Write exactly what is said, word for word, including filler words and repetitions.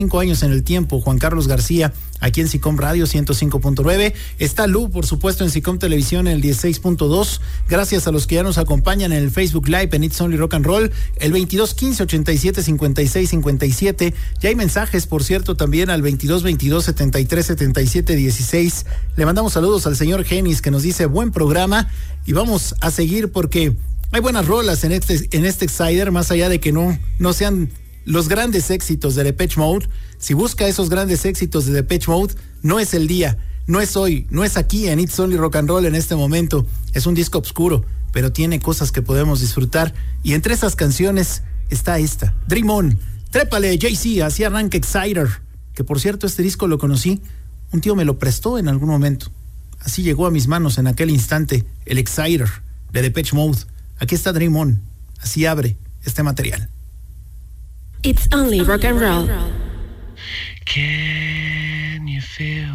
Cinco años en el tiempo, Juan Carlos García, aquí en SICOM Radio ciento cinco punto nueve. Está Lu, por supuesto, en SICOM Televisión en el dieciséis punto dos. Gracias a los que ya nos acompañan en el Facebook Live en It's Only Rock and Roll, el veintidós quince ochenta y siete cincuenta y seis cincuenta y siete. Ya hay mensajes, por cierto, también al veintidós veintidós setenta y tres setenta y siete dieciséis. Le mandamos saludos al señor Genis, que nos dice buen programa, y vamos a seguir porque hay buenas rolas en este, en este Excider, más allá de que no, no sean los grandes éxitos de Depeche Mode. Si busca esos grandes éxitos de Depeche Mode, no es el día, no es hoy, no es aquí en It's Only Rock and Roll en este momento. Es un disco oscuro, pero tiene cosas que podemos disfrutar, y entre esas canciones está esta, Dream On. Trépale, Jay-Z, así arranca Exciter, que por cierto este disco lo conocí, un tío me lo prestó en algún momento, así llegó a mis manos en aquel instante, el Exciter de Depeche Mode. Aquí está Dream On, así abre este material. It's Only Rock and Roll. Can you feel